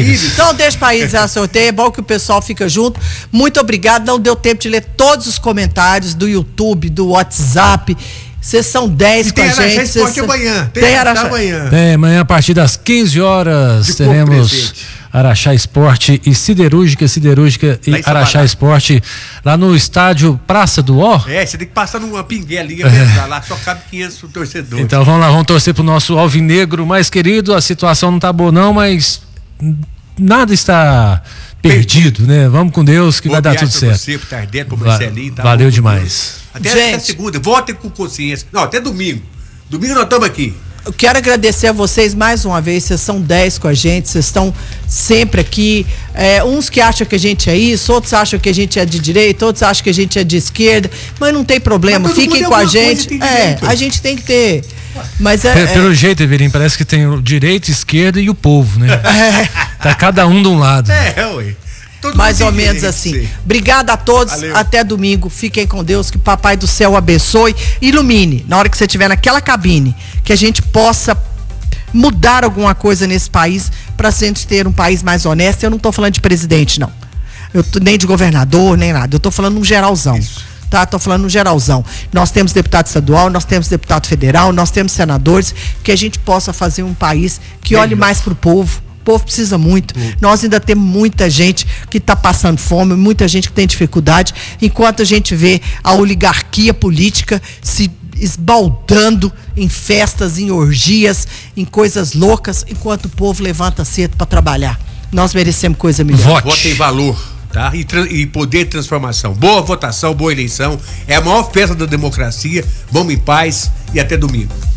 filhos. Então deixa pra encerrar sorteio, é bom que o pessoal fica junto. Muito obrigado, não deu tempo de ler todos os comentários do YouTube, do WhatsApp. Vocês são 10 com a gente. Tem Esporte amanhã. Tem amanhã. Amanhã a partir das 15 horas teremos Araxá Esporte e Siderúrgica e Araxá Esporte lá no estádio Praça do Ó. Você tem que passar numa pinguelinha lá, só cabe 500 torcedores. Então vamos lá, vamos torcer pro nosso alvinegro mais querido. A situação não tá boa não, mas nada está perdido, né? Vamos com Deus que vai dar tudo certo. Você, pro Tardelli, pro Marcelinho, tá? Valeu demais. Até segunda, votem com consciência. Não, até domingo. Domingo nós estamos aqui. Eu quero agradecer a vocês mais uma vez, vocês são 10 com a gente, vocês estão sempre aqui, uns que acham que a gente é isso, outros acham que a gente é de direita, outros acham que a gente é de esquerda, mas não tem problema, fiquem com a gente, a gente tem que ter, mas pelo jeito, Everinho, parece que tem o direita, esquerda e o povo, né? Tá cada um de um lado. Ué. Mais ou menos assim. Obrigada a todos. Valeu. Até domingo. Fiquem com Deus. Que o Papai do Céu abençoe. Ilumine. Na hora que você estiver naquela cabine, que a gente possa mudar alguma coisa nesse país para a gente ter um país mais honesto. Eu não estou falando de presidente, não. Nem de governador, nem nada. Eu estou falando um geralzão. Tá? Tô falando um geralzão. Nós temos deputado estadual, nós temos deputado federal, nós temos senadores. Que a gente possa fazer um país que olhe mais pro povo. O povo precisa muito. Nós ainda temos muita gente que está passando fome, muita gente que tem dificuldade, enquanto a gente vê a oligarquia política se esbaldando em festas, em orgias, em coisas loucas, enquanto o povo levanta cedo para trabalhar. Nós merecemos coisa melhor. Vote em valor, tá? E poder de transformação. Boa votação, boa eleição. É a maior festa da democracia. Vamos em paz e até domingo.